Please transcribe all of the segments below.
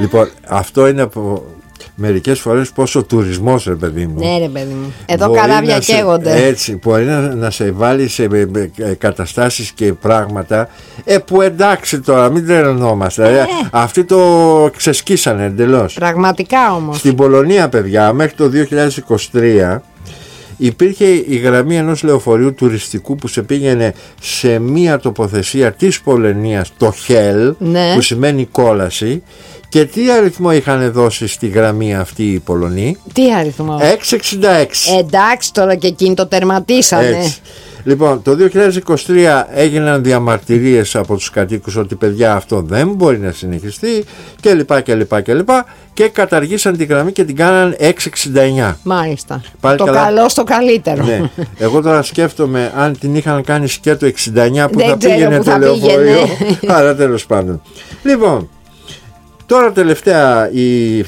Λοιπόν, αυτό είναι μερικές φορές πόσο τουρισμός, ρε παιδί μου. Ναι, ρε παιδί μου. Εδώ καράβια καίγονται. Έτσι, μπορεί να σε βάλει σε καταστάσεις και πράγματα που εντάξει τώρα, μην τρελνόμαστε. Αυτοί το ξεσκίσανε εντελώς. Πραγματικά όμως. Στην Πολωνία, παιδιά, μέχρι το 2023 υπήρχε η γραμμή ενός λεωφορείου τουριστικού που σε πήγαινε σε μία τοποθεσία της Πολωνίας, το Hell, ναι, που σημαίνει κόλαση. Και τι αριθμό είχαν δώσει στη γραμμή αυτή οι Πολωνοί? Τι αριθμό? 666. Εντάξει, τώρα και εκείνοι το τερματίσανε. Έτσι. Λοιπόν, το 2023 έγιναν διαμαρτυρίες από τους κατοίκους ότι παιδιά αυτό δεν μπορεί να συνεχιστεί κλπ. Και καταργήσαν τη γραμμή και την κάναν 669. Μάλιστα. Πάλι το καλά. Καλό στο καλύτερο. Ναι. Εγώ τώρα σκέφτομαι αν την είχαν κάνει σκέτο 69 που δεν θα πήγαινε που το θα λεωφορείο. Άρα τέλος πάντων. Λοιπόν, τώρα τελευταία η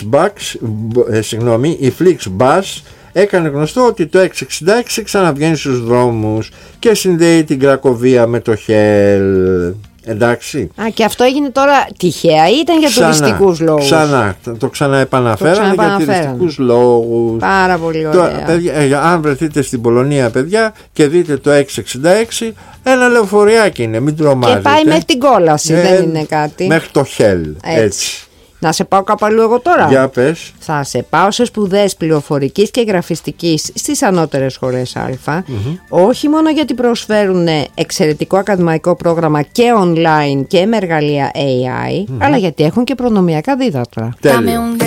Flixbus έκανε γνωστό ότι το 666 ξαναβγαίνει στους δρόμους και συνδέει την Κρακοβία με το Hell. Εντάξει. Και αυτό έγινε τώρα τυχαία ή ήταν για τουριστικούς λόγους? Ξανά, το ξαναεπαναφέρανε για τουριστικούς λόγους. Πάρα πολύ ωραία. Παιδιά, αν βρεθείτε στην Πολωνία, παιδιά, και δείτε το 666, ένα λεωφοριάκι είναι, μην τρομάζετε. Και πάει μέχρι την κόλαση, δεν είναι κάτι. Μέχρι το Hell, έτσι. Να σε πάω κάπου αλλού εγώ τώρα? Για πες. Θα σε πάω σε σπουδές πληροφορικής και γραφιστικής στις ανώτερες σχολές Α. Όχι μόνο γιατί προσφέρουν εξαιρετικό ακαδημαϊκό πρόγραμμα και online και με εργαλεία AI, αλλά γιατί έχουν και προνομιακά δίδακτρα. Τέλειο.